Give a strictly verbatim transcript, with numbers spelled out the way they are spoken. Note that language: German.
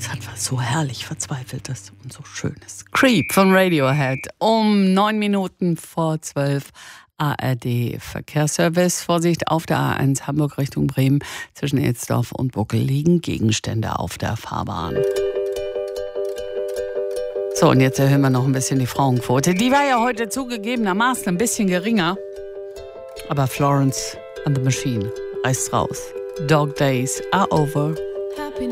Das hat was so herrlich Verzweifeltes und so Schönes. Creep von Radiohead um neun Minuten vor zwölf. A R D Verkehrsservice. Vorsicht, auf der A eins Hamburg Richtung Bremen zwischen Elsdorf und Buckel liegen Gegenstände auf der Fahrbahn. So, und jetzt erhöhen wir noch ein bisschen die Frauenquote. Die war ja heute zugegebenermaßen ein bisschen geringer. Aber Florence and the Machine reißt raus. Dog days are over.